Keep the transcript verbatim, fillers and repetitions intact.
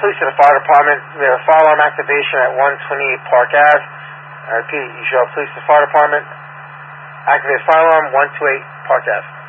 police to the fire department. We have a fire alarm activation at one twenty-eight Park Ave. I repeat, you show police to the fire department. Activate fire alarm one twenty-eight Park Ave.